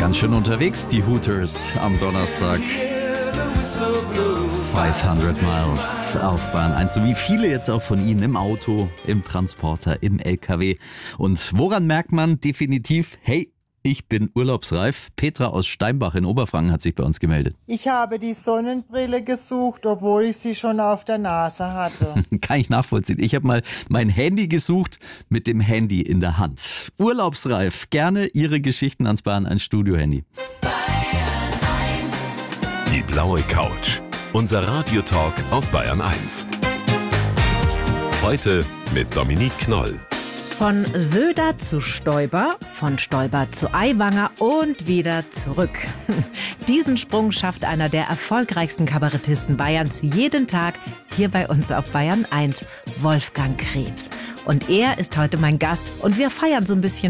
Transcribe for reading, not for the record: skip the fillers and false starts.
Ganz schön unterwegs, die Hooters am Donnerstag. 500 Miles auf Bahn 1, so wie viele jetzt auch von Ihnen im Auto, im Transporter, im LKW. Und woran merkt man definitiv, hey, ich bin urlaubsreif? Petra aus Steinbach in Oberfranken hat sich bei uns gemeldet. Ich habe die Sonnenbrille gesucht, obwohl ich sie schon auf der Nase hatte. Kann ich nachvollziehen. Ich habe mal mein Handy gesucht mit dem Handy in der Hand. Urlaubsreif, gerne Ihre Geschichten ans Bahn 1 Studio-Handy. Die blaue Couch. Unser Radiotalk auf Bayern 1. Heute mit Dominique Knoll. Von Söder zu Stoiber, von Stoiber zu Aiwanger und wieder zurück. Diesen Sprung schafft einer der erfolgreichsten Kabarettisten Bayerns jeden Tag hier bei uns auf Bayern 1, Wolfgang Krebs. Und er ist heute mein Gast und wir feiern so ein bisschen